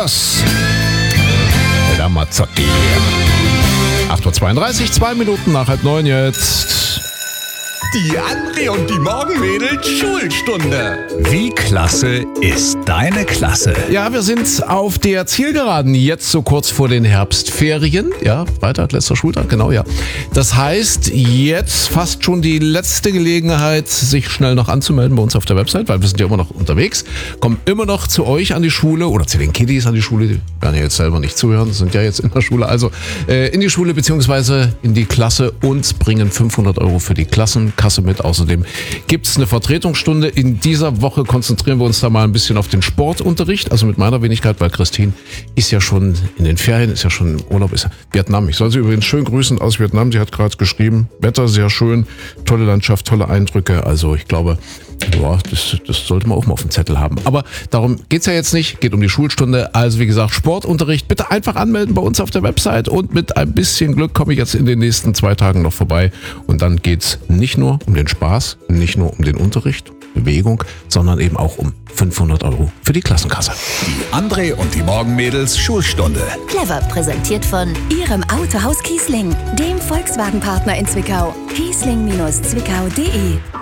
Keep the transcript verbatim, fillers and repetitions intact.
Das der Mazzotti. acht Uhr zweiunddreißig, zwei Minuten nach halb neun jetzt. Die André und die Morgenmädels Schulstunde. Wie klasse ist deine Klasse? Ja, wir sind auf der Zielgeraden, jetzt so kurz vor den Herbstferien. Ja, Freitag, letzter Schultag, genau, ja. Das heißt, jetzt fast schon die letzte Gelegenheit, sich schnell noch anzumelden bei uns auf der Website, weil wir sind ja immer noch unterwegs, kommen immer noch zu euch an die Schule oder zu den Kiddies an die Schule. Die werden ja jetzt selber nicht zuhören, sind ja jetzt in der Schule. Also äh, in die Schule beziehungsweise in die Klasse und bringen fünfhundert Euro für die Klassenkasse mit. Außerdem gibt es eine Vertretungsstunde. In dieser Woche konzentrieren wir uns da mal ein bisschen auf den Sportunterricht, also mit meiner Wenigkeit, weil Christine ist ja schon in den Ferien, ist ja schon im Urlaub, ist Vietnam. Ich soll sie übrigens schön grüßen aus Vietnam. Sie hat gerade geschrieben, Wetter sehr schön, tolle Landschaft, tolle Eindrücke. Also ich glaube, ja, das, das sollte man auch mal auf dem Zettel haben. Aber darum geht's ja jetzt nicht, geht um die Schulstunde. Also wie gesagt, Sportunterricht, bitte einfach anmelden bei uns auf der Website und mit ein bisschen Glück komme ich jetzt in den nächsten zwei Tagen noch vorbei. Und dann geht's nicht nur um den Spaß, nicht nur um den Unterricht, Bewegung, sondern eben auch um fünfhundert Euro für die Klassenkasse. Die André und die Morgenmädels Schulstunde. Clever präsentiert von Ihrem Autohaus Kiesling, dem Volkswagen-Partner in Zwickau. kiesling Bindestrich zwickau punkt de